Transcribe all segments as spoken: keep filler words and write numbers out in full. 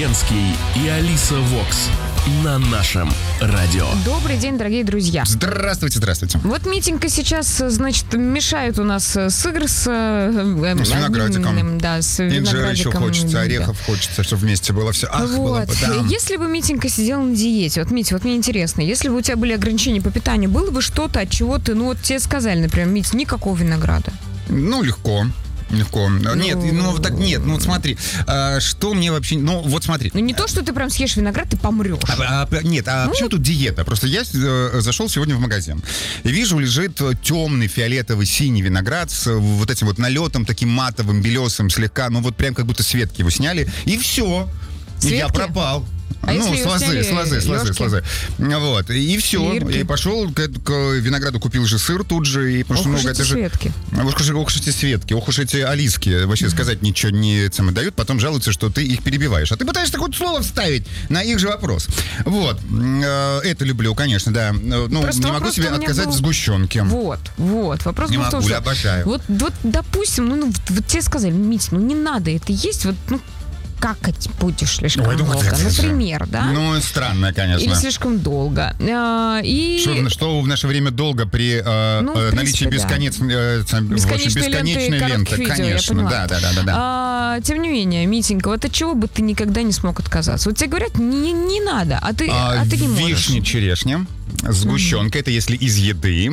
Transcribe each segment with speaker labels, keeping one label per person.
Speaker 1: Ленский и Алиса Вокс на нашем радио.
Speaker 2: Добрый день, дорогие друзья.
Speaker 3: Здравствуйте, здравствуйте.
Speaker 2: Вот Митенька сейчас, значит, мешает у нас сыр с... Э,
Speaker 3: с виноградиком.
Speaker 2: Да, с
Speaker 3: инжира еще хочется,
Speaker 2: да.
Speaker 3: орехов хочется, чтобы вместе было все. Ах,
Speaker 2: вот.
Speaker 3: было бы, да.
Speaker 2: Если бы Митенька сидел на диете, вот, Митя, вот мне интересно, если бы у тебя были ограничения по питанию, было бы что-то, от чего ты, ну вот тебе сказали, например, Митя, никакого винограда?
Speaker 3: Ну, легко. Легко. Ну, нет, ну так нет, ну вот смотри, а, что мне вообще, ну вот смотри.
Speaker 2: Ну не то, что ты прям съешь виноград, ты помрешь.
Speaker 3: А, а, нет, а ну, почему тут диета? Просто я э, зашел сегодня в магазин и вижу, лежит темный фиолетовый синий виноград с вот этим вот налетом, таким матовым, белесым слегка, ну вот прям как будто с ветки его сняли, и все. И я пропал.
Speaker 2: А
Speaker 3: ну, с лозы, с лозы, с лозы, с лозы. Вот, и все.
Speaker 2: Лирки.
Speaker 3: И пошел к, к винограду, купил же сыр тут же. И, потому
Speaker 2: ох
Speaker 3: что,
Speaker 2: уж
Speaker 3: ну,
Speaker 2: эти
Speaker 3: это
Speaker 2: светки.
Speaker 3: Же, ох, уж, ох уж эти светки, ох уж эти алиски. Вообще mm-hmm. сказать ничего не самое дают, потом жалуются, что ты их перебиваешь. А ты пытаешься такое слово вставить на их же вопрос. Вот. Это люблю, конечно, да. Ну,
Speaker 2: просто
Speaker 3: не могу себе отказать
Speaker 2: был...
Speaker 3: в сгущенке.
Speaker 2: Вот, вот. Вопрос
Speaker 3: не
Speaker 2: был
Speaker 3: могу,
Speaker 2: в том, что...
Speaker 3: я обожаю.
Speaker 2: Вот, вот, допустим, ну, вот, вот тебе сказали, Мить, ну не надо это есть, вот, ну, какать будешь слишком
Speaker 3: Ой,
Speaker 2: много,
Speaker 3: это,
Speaker 2: например,
Speaker 3: это.
Speaker 2: да?
Speaker 3: Ну, странно, конечно.
Speaker 2: Или слишком долго. А, и...
Speaker 3: что, что в наше время долго при э, ну, э, наличии
Speaker 2: принципе,
Speaker 3: бесконец...
Speaker 2: да.
Speaker 3: э,
Speaker 2: бесконечной,
Speaker 3: бесконечной
Speaker 2: ленты,
Speaker 3: ленты,
Speaker 2: видео,
Speaker 3: конечно. Да, да, да, да, да.
Speaker 2: А, тем не менее, Митенька, вот от чего бы ты никогда не смог отказаться? Вот тебе говорят, не, не надо, а ты, а, а ты не можешь.
Speaker 3: Вишня, черешня, сгущенка, mm-hmm. это если из еды.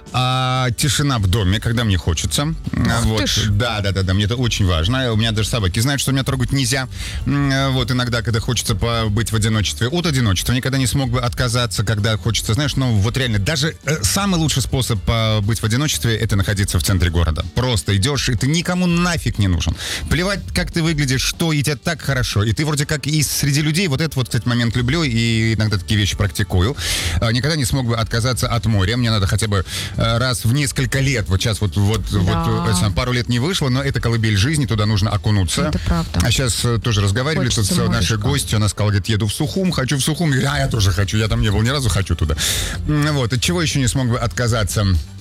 Speaker 3: А, тишина в доме, когда мне хочется.
Speaker 2: Ах
Speaker 3: вот.
Speaker 2: ты ж.
Speaker 3: Да, да, да, да, мне это очень важно. У меня даже собаки знают, что меня трогать нельзя. Вот иногда, когда хочется побыть в одиночестве. От одиночества никогда не смог бы отказаться, когда хочется, знаешь, ну вот реально, даже э, самый лучший способ побыть в одиночестве — это находиться в центре города. Просто идешь, и ты никому нафиг не нужен. Плевать, как ты выглядишь, что, и тебе так хорошо. И ты вроде как и среди людей, вот этот вот, кстати, момент люблю, и иногда такие вещи практикую. А, никогда не смог бы отказаться от моря. Мне надо хотя бы раз в несколько лет, вот сейчас вот, вот, да. вот это, пару лет не вышло, но это колыбель жизни, туда нужно окунуться.
Speaker 2: Это правда.
Speaker 3: А сейчас тоже разговаривали
Speaker 2: Хочется
Speaker 3: тут с
Speaker 2: моречко.
Speaker 3: нашей гостью, она сказала, говорит, еду в Сухум, хочу в Сухум. Я говорю, а я тоже хочу, я там не был ни разу, хочу туда. Вот, от чего еще не смог бы отказаться?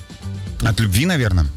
Speaker 3: От любви, наверное.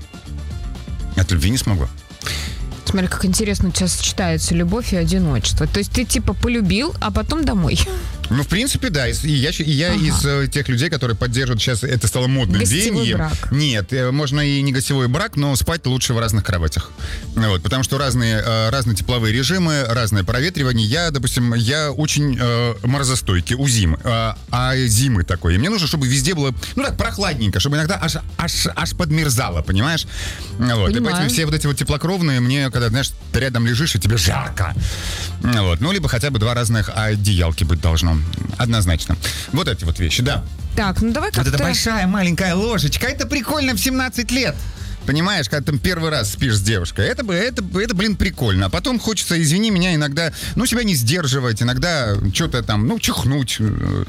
Speaker 3: От любви не смогу.
Speaker 2: Смотри, как интересно у тебя сочетается любовь и одиночество. То есть ты типа полюбил, а потом домой.
Speaker 3: Ну, в принципе, да. И я, и я ага. из э, тех людей, которые поддерживают сейчас, это стало модным
Speaker 2: гостевой
Speaker 3: веянием.
Speaker 2: брак.
Speaker 3: Нет, э, можно и не гостевой брак, но спать лучше в разных кроватях. Вот, потому что разные, э, разные тепловые режимы, разное проветривание. Я, допустим, я очень э, морозостойкий у зимы, э, а зимы такой. И мне нужно, чтобы везде было, ну так, прохладненько, чтобы иногда аж, аж, аж подмерзало, понимаешь? Вот. И поэтому все вот эти вот теплокровные, мне, когда, знаешь, ты рядом лежишь, и тебе жарко. Вот. Ну, либо хотя бы два разных одеялки быть должно. Однозначно. Вот эти вот вещи, да.
Speaker 2: Так, ну давай как-то...
Speaker 3: Вот это большая маленькая ложечка, это прикольно в семнадцать лет. Понимаешь, когда там первый раз спишь с девушкой, это, это, это, блин, прикольно. А потом хочется, извини меня, иногда, ну, себя не сдерживать, иногда что-то там, ну, чихнуть. Э,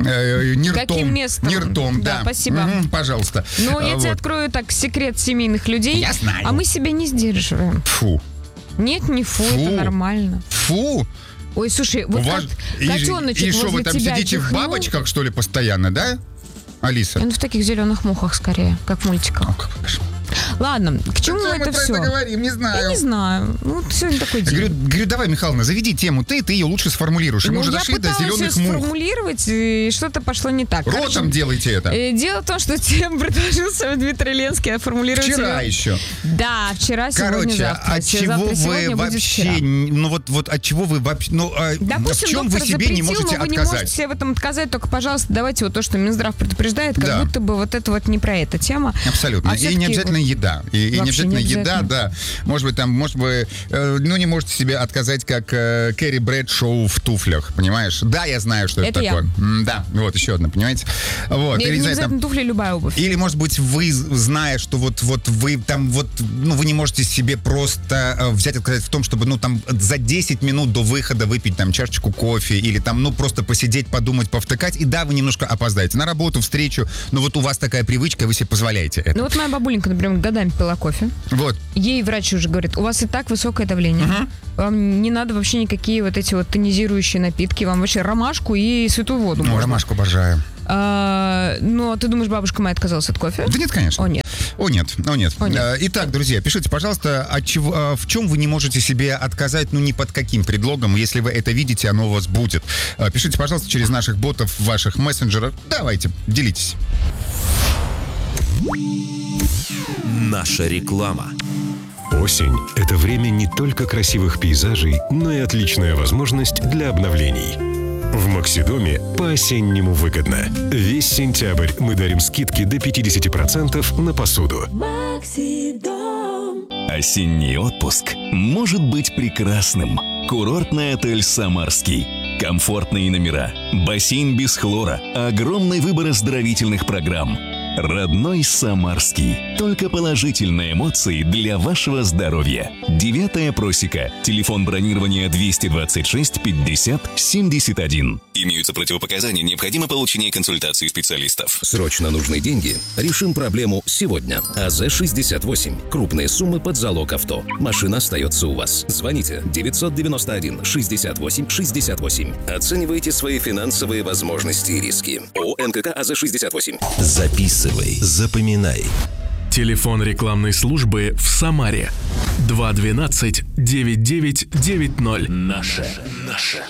Speaker 3: э, не ртом.
Speaker 2: Каким местом?
Speaker 3: Не ртом, да.
Speaker 2: Да, спасибо.
Speaker 3: Угу, пожалуйста.
Speaker 2: Ну, я
Speaker 3: вот.
Speaker 2: тебе открою так секрет семейных людей.
Speaker 3: Я знаю.
Speaker 2: А мы себя не сдерживаем.
Speaker 3: Фу.
Speaker 2: Нет, не фу, фу. Это нормально.
Speaker 3: Фу.
Speaker 2: Ой, слушай, вот
Speaker 3: вас...
Speaker 2: как котеночек
Speaker 3: И что, вы там сидите чихнул? В бабочках, что ли, постоянно, да, Алиса?
Speaker 2: Ну, в таких зеленых мухах, скорее, как в мультиках.
Speaker 3: О, как кошмар.
Speaker 2: Ладно, к чему
Speaker 3: мы
Speaker 2: это
Speaker 3: про
Speaker 2: все?
Speaker 3: это говорим, не знаю.
Speaker 2: Я не знаю. Ну, сегодня такой день.
Speaker 3: Говорю, говорю, давай, Михайловна, заведи тему ты, ты ее лучше сформулируешь.
Speaker 2: Ну,
Speaker 3: мы уже дошли до зеленых мух.
Speaker 2: сформулировать, и что-то пошло не так.
Speaker 3: Ротом Короче, делайте это.
Speaker 2: Дело в том, что тему предложил сам Дмитрий Ленский, а формулировать
Speaker 3: Вчера
Speaker 2: его...
Speaker 3: еще.
Speaker 2: Да, вчера, сегодня,
Speaker 3: Короче,
Speaker 2: завтра.
Speaker 3: от чего
Speaker 2: завтра,
Speaker 3: вы вообще, ну вот, вот от чего вы вообще, ну,
Speaker 2: допустим,
Speaker 3: в чем вы себе не можете
Speaker 2: но вы
Speaker 3: отказать?
Speaker 2: не можете себе в этом отказать, только, пожалуйста, давайте вот то, что Минздрав предупреждает, как да. будто бы вот это вот не про эта тема.
Speaker 3: Абсолютно.
Speaker 2: А
Speaker 3: и не обязательно вот еда. И, и не обязательно
Speaker 2: не
Speaker 3: еда, да. Может быть, там, может быть, э, ну, не можете себе отказать, как э, Кэрри Брэдшоу в туфлях, понимаешь? Да, я знаю, что это, это такое. М, да, вот еще одно, понимаете? Вот.
Speaker 2: Или,
Speaker 3: или,
Speaker 2: не
Speaker 3: знаете,
Speaker 2: обязательно
Speaker 3: там,
Speaker 2: туфли, любая обувь.
Speaker 3: Или, может быть, вы, зная, что вот, вот вы там вот, ну, вы не можете себе просто э, взять отказать в том, чтобы, ну, там, за десять минут до выхода выпить там чашечку кофе или там, ну, просто посидеть, подумать, повтыкать. И да, вы немножко опоздаете на работу, встречу, но вот у вас такая привычка, вы себе позволяете это.
Speaker 2: Ну, вот моя бабуленька, например, годами пила кофе.
Speaker 3: Вот.
Speaker 2: Ей врач уже говорит, у вас и так высокое давление. Uh-huh. Вам не надо вообще никакие вот эти вот тонизирующие напитки. Вам вообще ромашку и святую воду.
Speaker 3: Ну,
Speaker 2: можно.
Speaker 3: Ромашку обожаю.
Speaker 2: А, ну, а ты думаешь, бабушка моя отказалась от кофе?
Speaker 3: Да нет, конечно.
Speaker 2: О, нет.
Speaker 3: О нет, о нет.
Speaker 2: О, нет.
Speaker 3: Итак, друзья, пишите, пожалуйста, от чего, в чем вы не можете себе отказать, ну ни под каким предлогом. Если вы это видите, оно у вас будет. Пишите, пожалуйста, через наших ботов в ваших мессенджерах. Давайте, делитесь.
Speaker 1: Наша реклама.
Speaker 4: Осень – это время не только красивых пейзажей, но и отличная возможность для обновлений. В Максидоме по-осеннему выгодно. Весь сентябрь мы дарим скидки до пятьдесят процентов на посуду.
Speaker 5: Максидом.
Speaker 6: Осенний отпуск может быть прекрасным. Курортный отель «Самарский». Комфортные номера, бассейн без хлора, огромный выбор оздоровительных программ. Родной Самарский. Только положительные эмоции для вашего здоровья. Девятая просека. Телефон бронирования двести двадцать шесть пятьдесят семьдесят один. Имеются противопоказания, необходимо получение консультации специалистов.
Speaker 1: Срочно нужны деньги? Решим проблему сегодня. АЗ шестьдесят восемь. Крупные суммы под залог авто. Машина остается у вас. Звоните девятьсот девяносто один шестьдесят восемь шестьдесят восемь. Оценивайте свои финансовые возможности и риски. ООО НКК АЗ шестьдесят восемь. Записывай, запоминай.
Speaker 7: Телефон рекламной службы в Самаре. два двенадцать девять девять девять ноль.
Speaker 1: Наше, наше,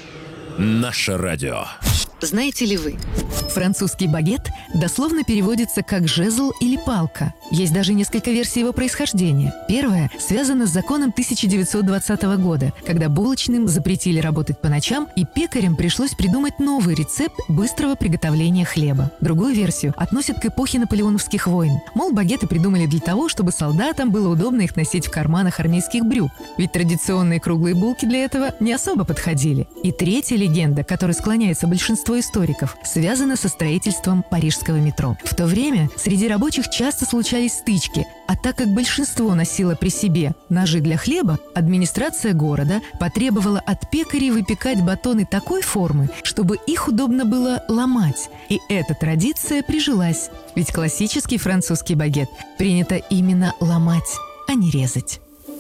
Speaker 1: наше радио.
Speaker 8: Знаете ли вы? Французский багет дословно переводится как «жезл» или «палка». Есть даже несколько версий его происхождения. Первая связана с законом тысяча девятьсот двадцатого года, когда булочным запретили работать по ночам, и пекарям пришлось придумать новый рецепт быстрого приготовления хлеба. Другую версию относят к эпохе наполеоновских войн. Мол, багеты придумали для того, чтобы солдатам было удобно их носить в карманах армейских брюк. Ведь традиционные круглые булки для этого не особо подходили. И третья легенда, которой склоняется большинство историков, связана со строительством парижского метро. В то время среди рабочих часто случались стычки, а так как большинство носило при себе ножи для хлеба, администрация города потребовала от пекарей выпекать батоны такой формы, чтобы их удобно было ломать. И эта традиция прижилась, ведь классический французский багет принято именно ломать, а не резать.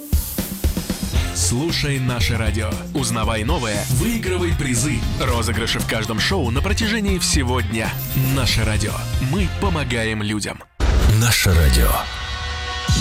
Speaker 7: Слушай наше радио. Узнавай новое, выигрывай призы. Розыгрыши в каждом шоу на протяжении всего дня. Наше радио. Мы помогаем людям.
Speaker 1: Наше радио.